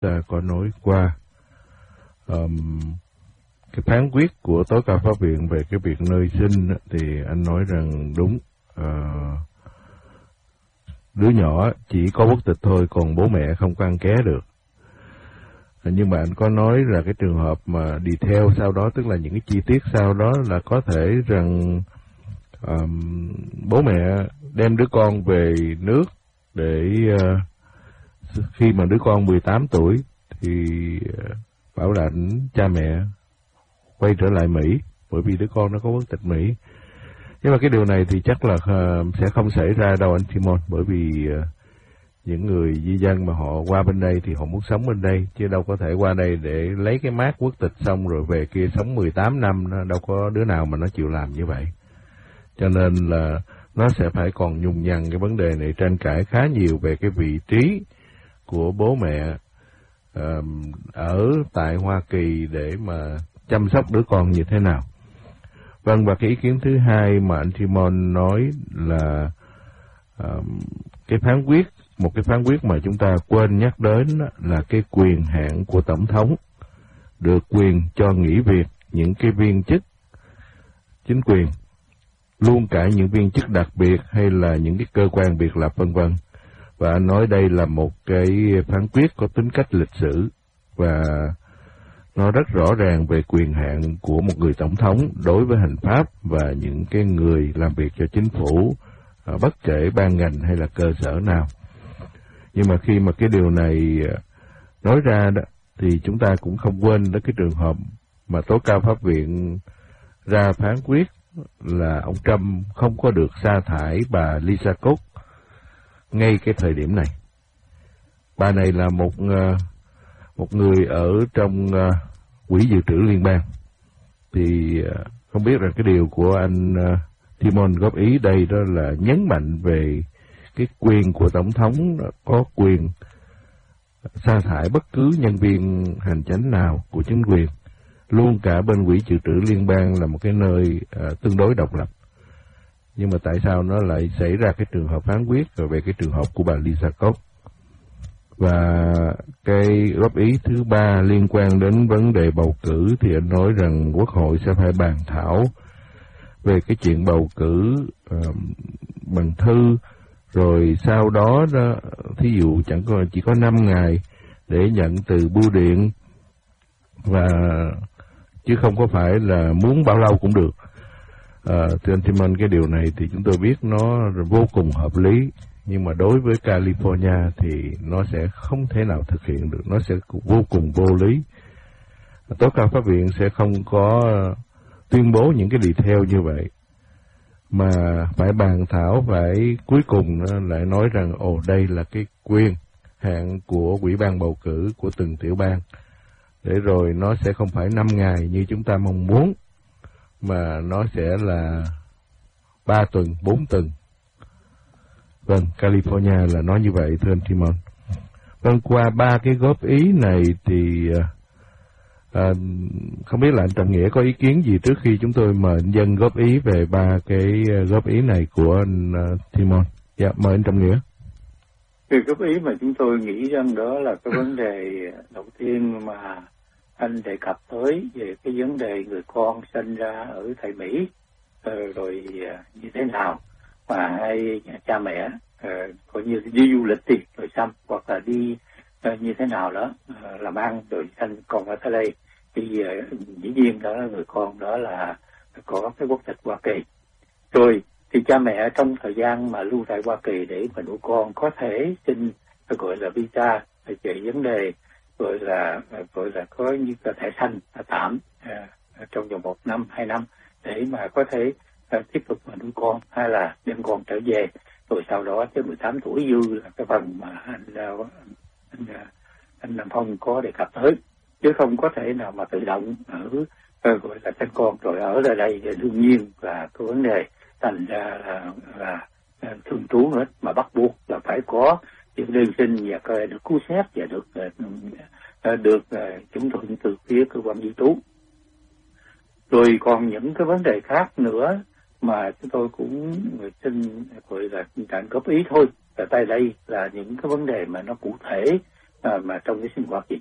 ta có nói qua cái phán quyết của tối cao pháp viện về cái việc nơi sinh thì anh nói rằng đúng, đứa nhỏ chỉ có quốc tịch thôi, còn bố mẹ không có ăn ké được. Nhưng mà anh có nói là cái trường hợp mà đi theo sau đó, tức là những cái chi tiết sau đó, là có thể rằng bố mẹ đem đứa con về nước để khi mà đứa con 18 tuổi thì bảo lãnh cha mẹ quay trở lại Mỹ, bởi vì đứa con nó có quốc tịch Mỹ. Nhưng mà cái điều này thì chắc là sẽ không xảy ra đâu anh Timon, bởi vì những người di dân mà họ qua bên đây thì họ muốn sống bên đây, chứ đâu có thể qua đây để lấy cái mác quốc tịch xong rồi về kia sống 18 năm, đâu có đứa nào mà nó chịu làm như vậy. Cho nên là nó sẽ phải còn nhùng nhằng cái vấn đề này, tranh cãi khá nhiều về cái vị trí của bố mẹ ở tại Hoa Kỳ để mà chăm sóc đứa con như thế nào. Vâng, và cái ý kiến thứ hai mà anh Timon nói là cái phán quyết, một cái phán quyết mà chúng ta quên nhắc đến là cái quyền hạn của Tổng thống được quyền cho nghỉ việc những cái viên chức chính quyền, luôn cả những viên chức đặc biệt hay là những cái cơ quan biệt lập vân vân. Và anh nói đây là một cái phán quyết có tính cách lịch sử và nó rất rõ ràng về quyền hạn của một người tổng thống đối với hành pháp và những cái người làm việc cho chính phủ, bất kể ban ngành hay là cơ sở nào. Nhưng mà khi mà cái điều này nói ra đó, thì chúng ta cũng không quên đến cái trường hợp mà tối cao pháp viện ra phán quyết là ông Trump không có được sa thải bà Lisa Cook ngay cái thời điểm này. Bà này là một người ở trong Quỹ Dự trữ Liên bang. Thì không biết là cái điều của anh Timon góp ý đây đó là nhấn mạnh về cái quyền của Tổng thống có quyền sa thải bất cứ nhân viên hành chánh nào của chính quyền, luôn cả bên Quỹ Dự trữ Liên bang là một cái nơi tương đối độc lập. Nhưng mà tại sao nó lại xảy ra cái trường hợp phán quyết về cái trường hợp của bà Lisa Cook? Và cái góp ý thứ ba liên quan đến vấn đề bầu cử thì anh nói rằng Quốc hội sẽ phải bàn thảo về cái chuyện bầu cử bằng thư, rồi sau đó thí dụ chỉ có 5 ngày để nhận từ bưu điện, và chứ không có phải là muốn bao lâu cũng được. Thưa anh Timon, cái điều này thì chúng tôi biết nó vô cùng hợp lý, nhưng mà đối với California thì nó sẽ không thể nào thực hiện được, nó sẽ vô cùng vô lý. Tối cao pháp viện sẽ không có tuyên bố những cái detail như vậy, mà phải bàn thảo, phải cuối cùng lại nói rằng đây là cái quyền hạn của Ủy ban bầu cử của từng tiểu bang, để rồi nó sẽ không phải 5 ngày như chúng ta mong muốn, mà nó sẽ là 3 tuần, 4 tuần. Vâng, California là nói như vậy, thưa anh Timon. Vâng, qua 3 cái góp ý này thì không biết là anh Trần Nghĩa có ý kiến gì trước khi chúng tôi mời anh Dân góp ý về 3 cái góp ý này của anh Timon. Dạ, mời anh Trần Nghĩa. Cái góp ý mà chúng tôi nghĩ rằng đó là cái vấn đề đầu tiên mà anh đề cập tới về cái vấn đề người con sinh ra ở tại Mỹ, rồi như thế nào mà hai cha mẹ coi như đi du lịch thì rồi xong, hoặc là đi như thế nào đó làm ăn rồi sinh con ở tới đây, thì dĩ nhiên đó là người con đó là có cái quốc tịch Hoa Kỳ. Rồi thì cha mẹ trong thời gian mà lưu tại Hoa Kỳ để mà nuôi con có thể xin gọi là visa về vấn đề gọi là có như có thể sanh tạm trong vòng 1 năm 2 năm để mà có thể tiếp tục mà nuôi con, hay là đem con trở về, rồi sau đó tới 18 tuổi dư là cái phần mà anh Nam Phong có đề cập tới, chứ không có thể nào mà tự động ở gọi là sinh con rồi ở lại đây. Đương nhiên là cái vấn đề thành ra là thường trú hết, mà bắt buộc là phải có những đơn xin và coi được cứu xét và được chứng thuận từ phía cơ quan di trú. Rồi còn những cái vấn đề khác nữa mà chúng tôi cũng xin gọi là trạng góp ý thôi. Và tại đây là những cái vấn đề mà nó cụ thể mà trong cái sinh hoạt